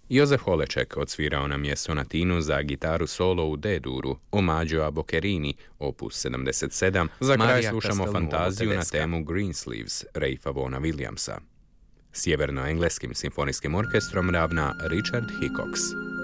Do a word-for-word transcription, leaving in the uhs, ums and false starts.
Jozef Holeček odsvirao nam je sonatinu za gitaru solo u D-duru, Omaggio Boccherini, opus sedamdeset sedam, za kraj Marija slušamo Castelnuovo fantaziju na Tedesca. temu Greensleeves, Ralpha Vaughna Williamsa. Sjevernoengleskim simfonijskim orkestrom ravna Richard Hickox.